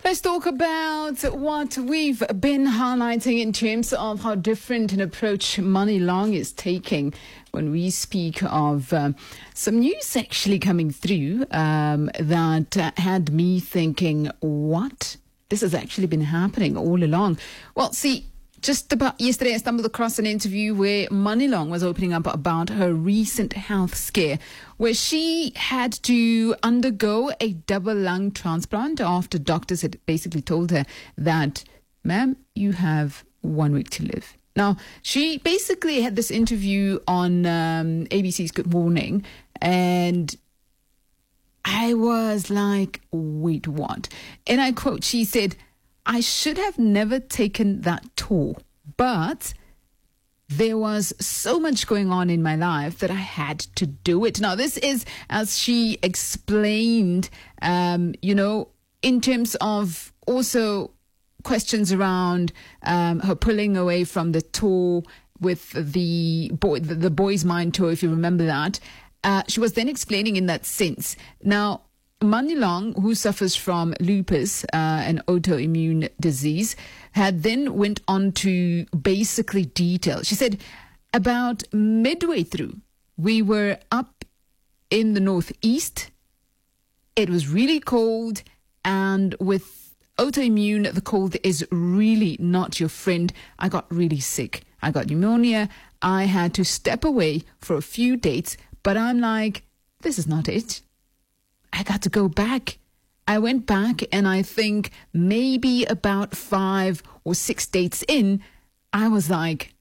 Let's talk about what we've been highlighting in terms of how different an approach Money Long is taking when we speak of some news actually coming through that had me thinking, what? This has actually been happening all along. Well, see, just about yesterday, I stumbled across an interview where Money Long was opening up about her recent health scare, where she had to undergo a double lung transplant after doctors had basically told her that, ma'am, you have 1 week to live. Now, she basically had this interview on ABC's Good Morning, and I was like, wait, what? And I quote, she said, I should have never taken that tour, but there was so much going on in my life that I had to do it. Now, this is, as she explained, in terms of also questions around her pulling away from the tour with the Boys Mind tour, if you remember that. She was then explaining in that sense. Now, Money Long, who suffers from lupus, an autoimmune disease, had then went on to basically detail. She said, about midway through, we were up in the northeast. It was really cold, and with autoimmune, the cold is really not your friend. I got really sick. I got pneumonia. I had to step away for a few dates, but I'm like, this is not it. I got to go back. I went back, and I think maybe about 5 or 6 dates in, I was like,